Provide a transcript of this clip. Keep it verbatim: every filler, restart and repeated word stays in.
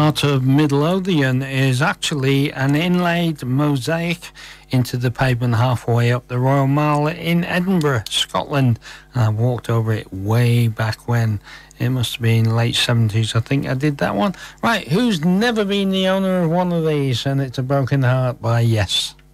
part of Midlothian is actually an inlaid mosaic into the pavement halfway up the Royal Mile in Edinburgh, Scotland. And I walked over it way back when. It must have been late seventies, I think I did that one. Right, who's never been the owner of one of these? And it's A Broken Heart by Yes.